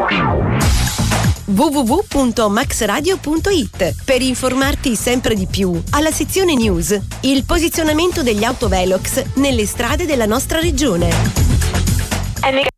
www.maxradio.it per informarti sempre di più. Alla sezione news, il posizionamento degli autovelox nelle strade della nostra regione.